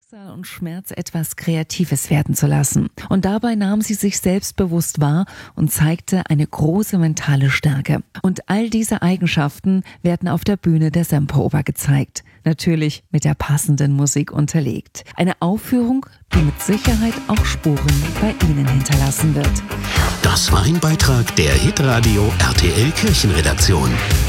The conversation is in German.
Schicksal und Schmerz etwas Kreatives werden zu lassen. Und dabei nahm sie sich selbstbewusst wahr und zeigte eine große mentale Stärke. Und all diese Eigenschaften werden auf der Bühne der Semperoper gezeigt. Natürlich mit der passenden Musik unterlegt. Eine Aufführung, die mit Sicherheit auch Spuren bei Ihnen hinterlassen wird. Das war ein Beitrag der Hitradio RTL Kirchenredaktion.